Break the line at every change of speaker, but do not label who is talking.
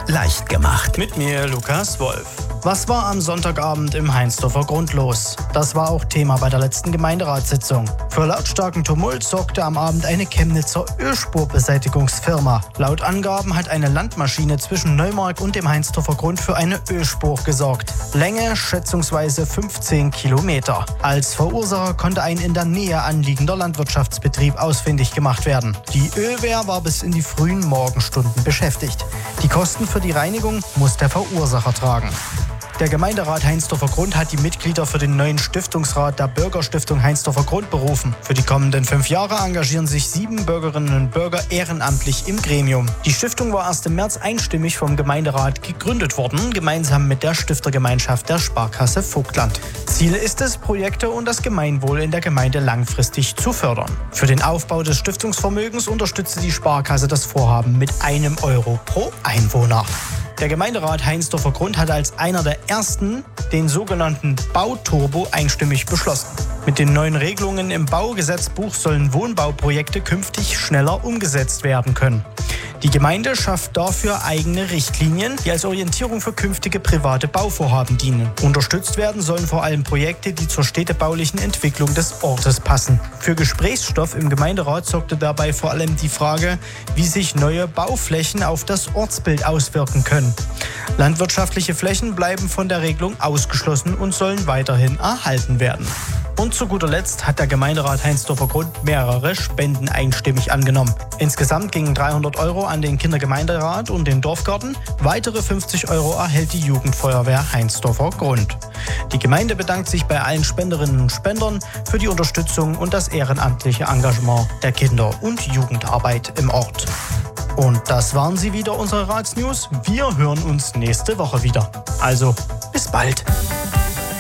leicht gemacht.
Mit mir, Lukas Wolf. Was war am Sonntagabend im Heinsdorfer Grund los? Das war auch Thema bei der letzten Gemeinderatssitzung. Für lautstarken Tumult sorgte am Abend eine Chemnitzer Ölspurbeseitigungsfirma. Laut Angaben hat eine Landmaschine zwischen Neumark und dem Heinsdorfer Grund für eine Ölspur gesorgt. Länge schätzungsweise 15 Kilometer. Als Verursacher konnte ein in der Nähe anliegender Landwirtschaftsbetrieb ausfindig gemacht werden. Die Ölwehr war bis in die frühen Morgenstunden beschäftigt. Die Kosten für die Reinigung muss der Verursacher tragen. Der Gemeinderat Heinsdorfer Grund hat die Mitglieder für den neuen Stiftungsrat der Bürgerstiftung Heinsdorfer Grund berufen. Für die kommenden 5 Jahre engagieren sich 7 Bürgerinnen und Bürger ehrenamtlich im Gremium. Die Stiftung war erst im März einstimmig vom Gemeinderat gegründet worden, gemeinsam mit der Stiftergemeinschaft der Sparkasse Vogtland. Ziel ist es, Projekte und das Gemeinwohl in der Gemeinde langfristig zu fördern. Für den Aufbau des Stiftungsvermögens unterstützte die Sparkasse das Vorhaben mit 1 Euro pro Einwohner. Der Gemeinderat Heinsdorfer Grund hat als einer der ersten den sogenannten Bauturbo einstimmig beschlossen. Mit den neuen Regelungen im Baugesetzbuch sollen Wohnbauprojekte künftig schneller umgesetzt werden können. Die Gemeinde schafft dafür eigene Richtlinien, die als Orientierung für künftige private Bauvorhaben dienen. Unterstützt werden sollen vor allem Projekte, die zur städtebaulichen Entwicklung des Ortes passen. Für Gesprächsstoff im Gemeinderat sorgte dabei vor allem die Frage, wie sich neue Bauflächen auf das Ortsbild auswirken können. Landwirtschaftliche Flächen bleiben von der Regelung ausgeschlossen und sollen weiterhin erhalten werden. Und zu guter Letzt hat der Gemeinderat Heinsdorfer Grund mehrere Spenden einstimmig angenommen. Insgesamt gingen 300 Euro an den Kindergemeinderat und den Dorfgarten. Weitere 50 Euro erhält die Jugendfeuerwehr Heinsdorfer Grund. Die Gemeinde bedankt sich bei allen Spenderinnen und Spendern für die Unterstützung und das ehrenamtliche Engagement der Kinder- und Jugendarbeit im Ort. Und das waren sie wieder, unsere Ratsnews. Wir hören uns nächste Woche wieder. Also, bis bald.